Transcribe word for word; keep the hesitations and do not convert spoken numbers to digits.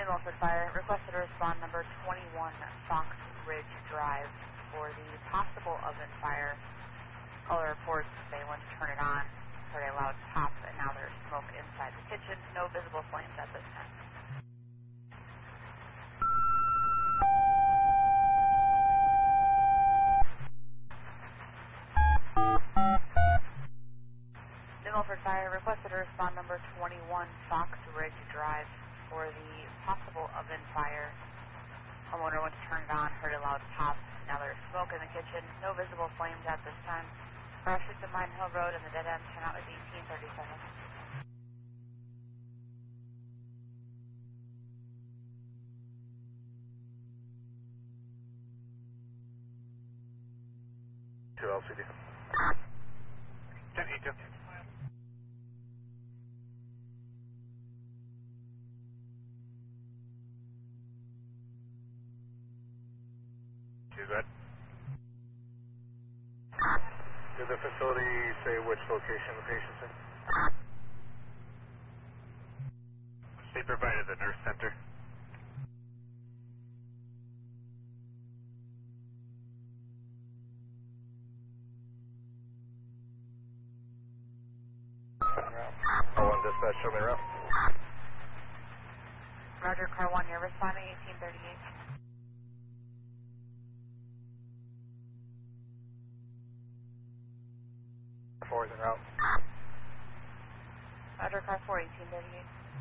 New Milford Fire requested a respond number twenty-one Fox Ridge Drive for the possible oven fire. Caller reports they went to turn it on, heard a loud pop, and now there's smoke inside the kitchen. No visible flames at this time. New Milford Fire requested a respond number twenty-one Fox Ridge Drive for the possible oven fire. Homeowner went to turn it on, heard a loud pop. Now there's smoke in the kitchen. No visible flames at this time. Crashes to Mine Hill Road and the dead end turn out with eighteen thirty-seven. two L C D. ten eighty-two. Two good. Did the facility say which location the patient's in? They provided the nurse center. Oh, one dispatch, show me around. Roger, car one, you're responding eighteen thirty-eight. Four is en route. Roger, car four, eighteen thirty-eight.